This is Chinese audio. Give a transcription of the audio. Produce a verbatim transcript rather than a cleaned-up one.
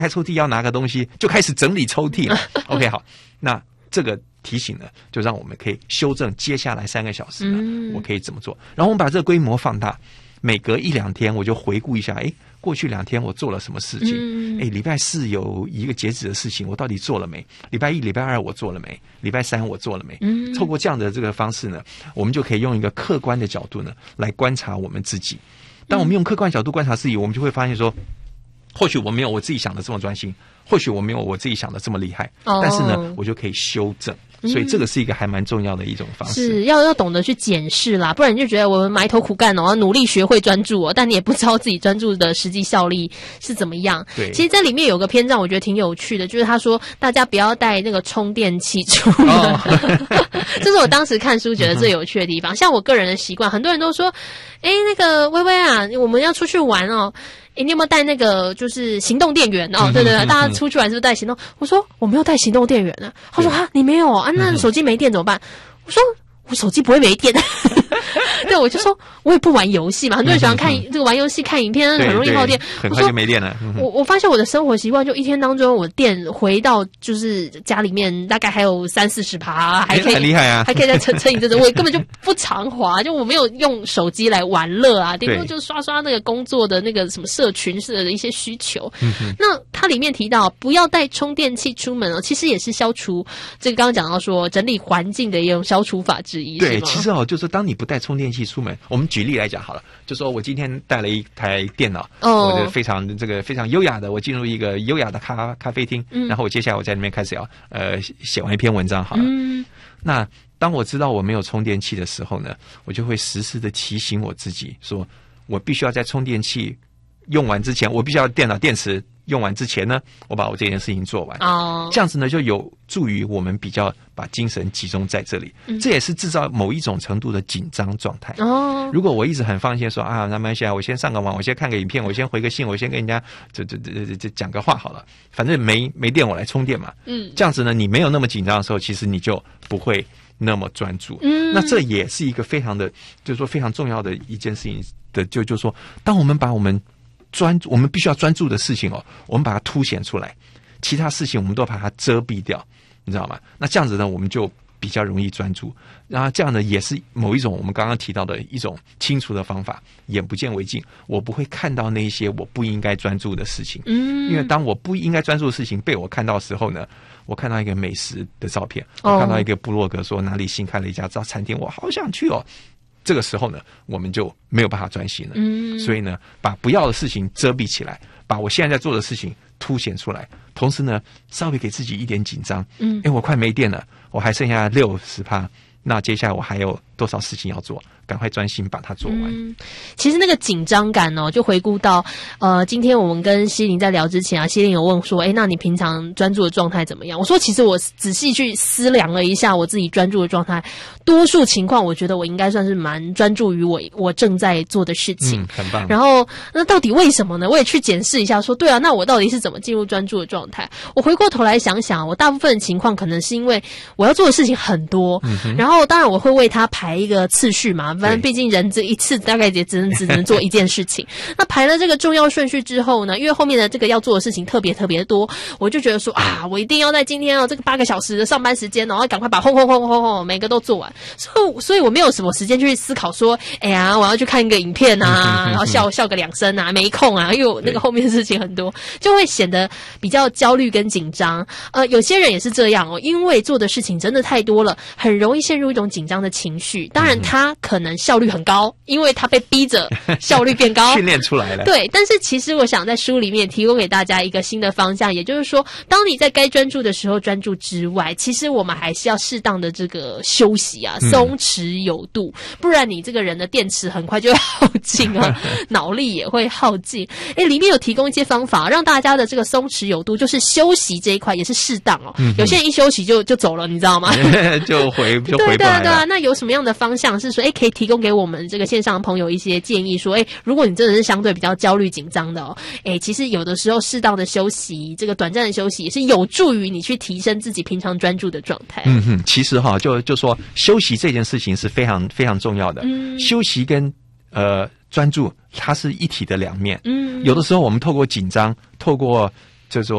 开抽屉要拿个东西，就开始整理抽屉了。OK， 好，那这个提醒呢，就让我们可以修正接下来三个小时呢，嗯、我可以怎么做。然后我们把这个规模放大，每隔一两天我就回顾一下，哎，过去两天我做了什么事情？嗯、哎，礼拜四有一个截止的事情，我到底做了没？礼拜一、礼拜二我做了没？礼拜三我做了没？嗯、透过这样的这个方式呢，我们就可以用一个客观的角度呢来观察我们自己。当我们用客观角度观察自己，我们就会发现说，或许我没有我自己想的这么专心，或许我没有我自己想的这么厉害，哦、但是呢，我就可以修正。所以这个是一个还蛮重要的一种方式， 是要要懂得去检视啦，不然你就觉得我埋头苦干哦，努力学会专注哦，但你也不知道自己专注的实际效力是怎么样。对，其实在里面有个篇章我觉得挺有趣的，就是他说大家不要带那个充电器出门，哦、这是我当时看书觉得最有趣的地方。像我个人的习惯，很多人都说，哎，那个薇薇啊，我们要出去玩哦。诶，你有没有带那个就是行动电源哦？对对对，大家出去玩是不是带行动？我说我没有带行动电源啊。他说哈，你没有啊？那手机没电怎么办？我说我手机不会没电。对，我就说我也不玩游戏嘛，很多人喜欢看这个玩游戏、看影片，很容易耗电。 很快就没电了。 我我发现我的生活习惯，就一天当中，我电回到就是家里面，大概还有三四十趴，还可以很厉害啊， 还可以再撑撑一阵子。我根本就不常滑，就我没有用手机来玩乐啊，顶多就是刷刷那个工作的那个什么社群式的一些需求。嗯、那它里面提到不要带充电器出门哦，其实也是消除这个刚刚讲到说整理环境的一种消除法之一。 对，其实哦，就是当你不带充电器出门，我们举例来讲好了，就说我今天带了一台电脑，哦，我非常这个非常优雅的，我进入一个优雅的咖咖啡厅，嗯、然后我接下来我在那边开始要呃写完一篇文章好了。嗯、那当我知道我没有充电器的时候呢，我就会时时的提醒我自己，说我必须要在充电器用完之前，我必须要电脑电池用完之前呢，我把我这件事情做完。哦，这样子呢，就有助于我们比较把精神集中在这里。嗯、这也是制造某一种程度的紧张状态。哦，如果我一直很放心说啊，那没关系啊，我先上个网，我先看个影片，我先回个信，我先跟人家这这这这这讲个话好了，反正没没电我来充电嘛。嗯，这样子呢，你没有那么紧张的时候，其实你就不会那么专注。嗯，那这也是一个非常的，就是说非常重要的一件事情的，就就是说，当我们把我们专我们必须要专注的事情哦，我们把它凸显出来，其他事情我们都把它遮蔽掉，你知道吗？那这样子呢，我们就比较容易专注。然后这样呢，也是某一种我们刚刚提到的一种清除的方法，眼不见为净。我不会看到那一些我不应该专注的事情，嗯，因为当我不应该专注的事情被我看到的时候呢，我看到一个美食的照片，我看到一个部落格说哪里新开了一家餐厅，我好想去哦。这个时候呢，我们就没有办法专心了。嗯，所以呢，把不要的事情遮蔽起来，把我现在在做的事情凸显出来，同时呢，稍微给自己一点紧张。嗯，因为我快没电了，我还剩下六十趴，那接下来我还有多少事情要做？赶快专心把它做完。 嗯，其实那个紧张感哦，就回顾到呃，今天我们跟希伶在聊之前啊，希伶有问说，哎，那你平常专注的状态怎么样？我说，其实我仔细去思量了一下我自己专注的状态，多数情况我觉得我应该算是蛮专注于我我正在做的事情， 嗯，很棒。 然后那到底为什么呢？我也去检视一下说，对啊，那我到底是怎么进入专注的状态？我回过头来想想，我大部分情况可能是因为我要做的事情很多，嗯，然后当然我会为它排一个次序嘛。反正毕竟人这一次大概也只能只能做一件事情。那排了这个重要顺序之后呢，因为后面的这个要做的事情特别特别多，我就觉得说啊，我一定要在今天哦这个八个小时的上班时间，然后赶快把轰轰轰轰轰每个都做完。所以所以我没有什么时间去思考说，哎呀，我要去看一个影片啊，然后笑笑个两声啊，没空啊，因为我那个后面的事情很多，就会显得比较焦虑跟紧张。呃，有些人也是这样哦，因为做的事情真的太多了，很容易陷入一种紧张的情绪。当然，他可能效率很高，因为他被逼着效率变高， 训练出来了。 对，但是其实我想在书里面提供给大家一个新的方向，也就是说，当你在该专注的时候专注之外，其实我们还是要适当的这个休息啊，松弛有度，嗯，不然你这个人的电池很快就会耗尽啊，脑力也会耗尽。诶，里面有提供一些方法，让大家的这个松弛有度，就是休息这一块也是适当哦。嗯，有些人一休息就就走了，你知道吗？ 就回就回不来了。 对对对啊，那有什么样的方向是说，诶，可以提供给我们这个线上的朋友一些建议，说，诶，如果你真的是相对比较焦虑紧张的哦，诶，其实有的时候适当的休息，这个短暂的休息也是有助于你去提升自己平常专注的状态。 嗯哼，其实哈，就就说休息这件事情是非常非常重要的。嗯，休息跟呃专注它是一体的两面。嗯，有的时候我们透过紧张，透过就是说